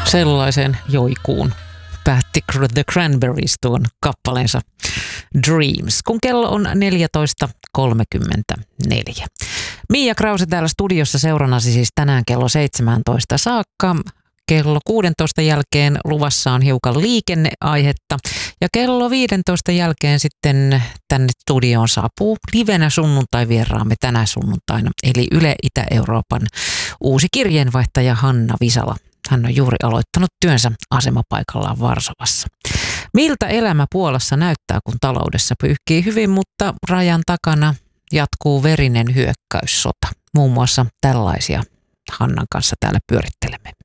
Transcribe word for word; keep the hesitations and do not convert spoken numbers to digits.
Sellaisen joikuun päätti The Cranberries tuon kappaleensa Dreams, kun kello on neljätoista kolmekymmentäneljä. Mia Krause täällä studiossa seurannasi siis tänään kello seitsemäntoista saakka. Kello kuudentoista jälkeen luvassa on hiukan liikenneaihetta ja kello viidentoista jälkeen sitten tänne studioon saapuu livenä sunnuntai-vieraamme tänä sunnuntaina, eli Yle Itä-Euroopan uusi kirjeenvaihtaja Hanna Visala. Hän on juuri aloittanut työnsä asemapaikallaan Varsovassa. Miltä elämä Puolassa näyttää, kun taloudessa pyyhkii hyvin, mutta rajan takana jatkuu verinen hyökkäyssota? Muun muassa tällaisia Hannan kanssa täällä pyörittelemme.